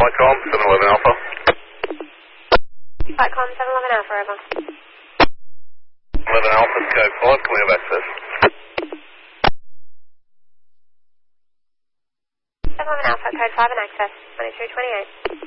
Flightcom 711 Alpha. Flightcom 711 Alpha, over. 11 Alpha, code 5, can we have access? 711 Alpha, code 5 and access, 2228.